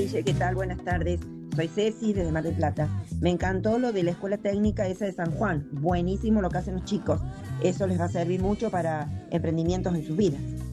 Guille, ¿qué tal? Buenas tardes. Soy Ceci desde Mar del Plata. Me encantó lo de la escuela técnica esa de San Juan. Buenísimo lo que hacen los chicos. Eso les va a servir mucho para emprendimientos en sus vidas.